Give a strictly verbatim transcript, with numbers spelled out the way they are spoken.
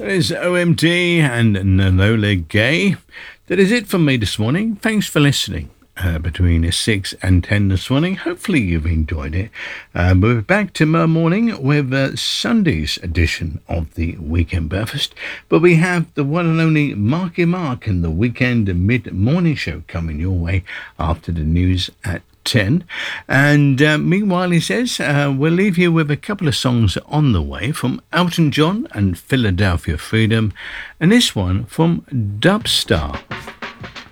That is O M D and Enola Gay. That is it from me this morning. Thanks for listening. Uh, between six and ten this morning. Hopefully you've enjoyed it. Um, we're back tomorrow morning with uh, Sunday's edition of the Weekend Breakfast. But we have the one and only Marky Mark and the Weekend Mid-Morning Show coming your way after the news at ten. And uh, meanwhile, he says, uh, we'll leave you with a couple of songs on the way from Elton John and Philadelphia Freedom. And this one from Dubstar.